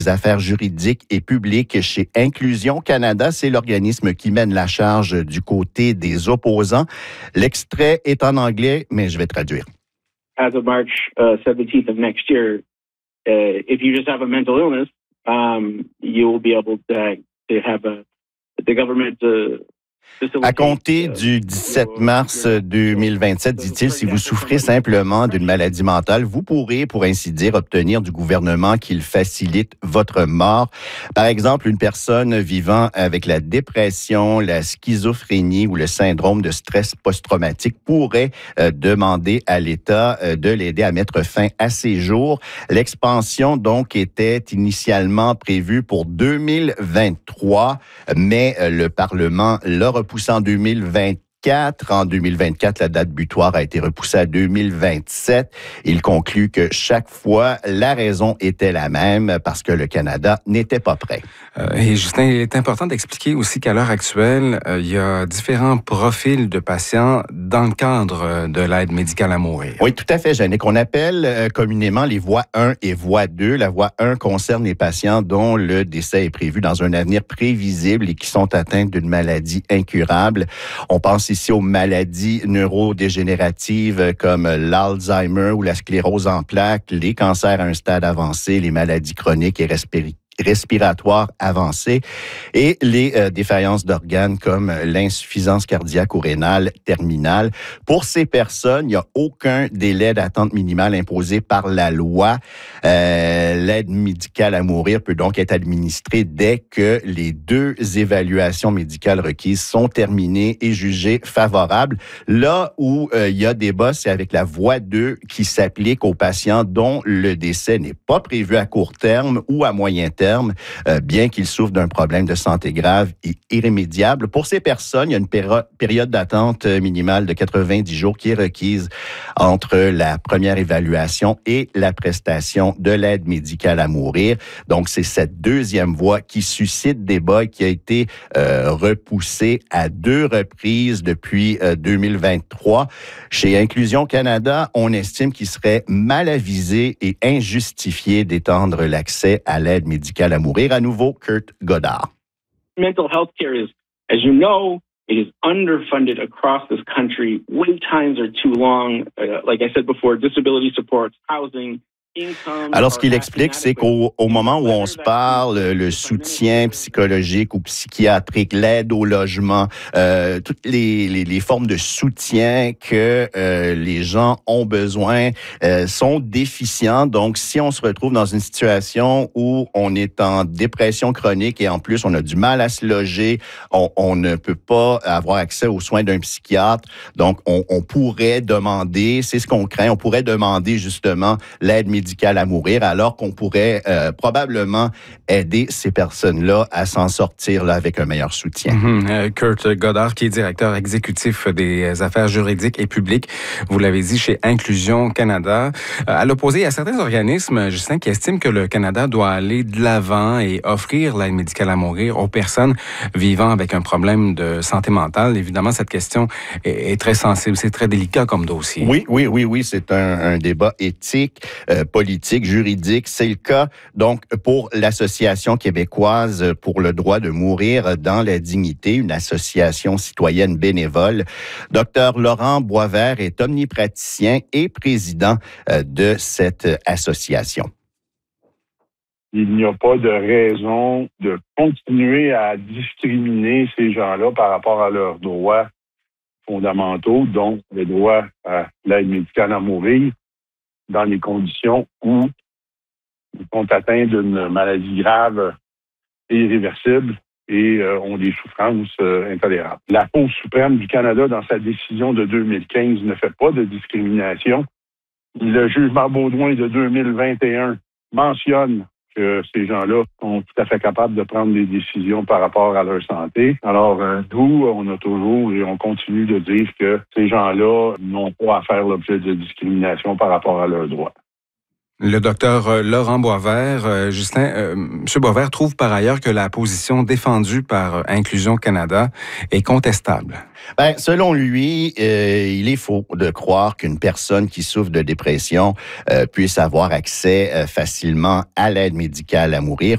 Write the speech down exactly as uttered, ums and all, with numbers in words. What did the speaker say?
affaires juridiques et publiques chez Inclusion Canada. C'est l'organisme qui mène la charge du côté des opposants. L'extrait est en anglais, mais je vais traduire. As of March uh, seventeenth of next year, uh, if you just have a mental illness, um, you will be able to, to have a, the government uh, À compter du dix-sept mars deux mille vingt-sept, dit-il, si vous souffrez simplement d'une maladie mentale, vous pourrez, pour ainsi dire, obtenir du gouvernement qu'il facilite votre mort. Par exemple, une personne vivant avec la dépression, la schizophrénie ou le syndrome de stress post-traumatique pourrait euh, demander à l'État euh, de l'aider à mettre fin à ses jours. L'expansion, donc, était initialement prévue pour deux mille vingt-trois, mais euh, le Parlement l'a repoussé en deux mille vingt-quatre. En deux mille vingt-quatre, la date butoir a été repoussée à deux mille vingt-sept. Il conclut que chaque fois, la raison était la même parce que le Canada n'était pas prêt. Euh, et Justin, il est important d'expliquer aussi qu'à l'heure actuelle, euh, il y a différents profils de patients dans le cadre de l'aide médicale à mourir. Oui, tout à fait, Jannick. On appelle euh, communément les voies un et voie deux. La voie un concerne les patients dont le décès est prévu dans un avenir prévisible et qui sont atteints d'une maladie incurable. On pense ici aux maladies neurodégénératives comme l'Alzheimer ou la sclérose en plaques, les cancers à un stade avancé, les maladies chroniques et respiratoires respiratoires avancées et les euh, défaillances d'organes comme l'insuffisance cardiaque ou rénale terminale. Pour ces personnes, il n'y a aucun délai d'attente minimale imposé par la loi. Euh, l'aide médicale à mourir peut donc être administrée dès que les deux évaluations médicales requises sont terminées et jugées favorables. Là où euh, il y a débat, c'est avec la voie deux qui s'applique aux patients dont le décès n'est pas prévu à court terme ou à moyen terme. Euh, bien qu'ils souffrent d'un problème de santé grave et irrémédiable. Pour ces personnes, il y a une péri- période d'attente minimale de quatre-vingt-dix jours qui est requise entre la première évaluation et la prestation de l'aide médicale à mourir. Donc, c'est cette deuxième voie qui suscite débat et qui a été euh, repoussée à deux reprises depuis euh, deux mille vingt-trois. Chez Inclusion Canada, on estime qu'il serait mal avisé et injustifié d'étendre l'accès à l'aide médicale à mourir. À nouveau, Kurt Godard. Mental health care is, as you know, it is underfunded across this country. Wait times are too long. Uh, like I said before, disability supports, housing. Alors, ce qu'il explique, c'est qu'au au moment où on se parle, le soutien psychologique ou psychiatrique, l'aide au logement, euh, toutes les, les, les formes de soutien que euh, les gens ont besoin euh, sont déficients. Donc, si on se retrouve dans une situation où on est en dépression chronique et en plus, on a du mal à se loger, on, on ne peut pas avoir accès aux soins d'un psychiatre. Donc, on, on pourrait demander, c'est ce qu'on craint, on pourrait demander justement l'aide médicale médicale à mourir, alors qu'on pourrait euh, probablement aider ces personnes-là à s'en sortir là, avec un meilleur soutien. Mm-hmm. Euh, Kurt Godard, qui est directeur exécutif des affaires juridiques et publiques, vous l'avez dit, chez Inclusion Canada. Euh, à l'opposé, il y a certains organismes, Justin, qui estiment que le Canada doit aller de l'avant et offrir l'aide médicale à mourir aux personnes vivant avec un problème de santé mentale. Évidemment, cette question est, est très sensible, c'est très délicat comme dossier. Oui, oui, oui, oui, c'est un, un débat éthique, euh, politique, juridique. C'est le cas, donc, pour l'Association québécoise pour le droit de mourir dans la dignité, une association citoyenne bénévole. Docteur Laurent Boisvert est omnipraticien et président euh, de cette association. Il n'y a pas de raison de continuer à discriminer ces gens-là par rapport à leurs droits fondamentaux, donc le droit à l'aide médicale à mourir, dans les conditions où ils sont atteints d'une maladie grave et irréversible et euh, ont des souffrances euh, intolérables. La Cour suprême du Canada, dans sa décision de deux mille quinze, ne fait pas de discrimination. Le jugement Baudouin de deux mille vingt et un mentionne que ces gens-là sont tout à fait capables de prendre des décisions par rapport à leur santé. Alors, euh, nous, on a toujours et on continue de dire que ces gens-là n'ont pas à faire l'objet de discrimination par rapport à leurs droits. Le docteur Laurent Boisvert, euh, Justin, euh, M. Boisvert trouve par ailleurs que la position défendue par Inclusion Canada est contestable. Ben, selon lui, euh, il est faux de croire qu'une personne qui souffre de dépression euh, puisse avoir accès euh, facilement à l'aide médicale à mourir.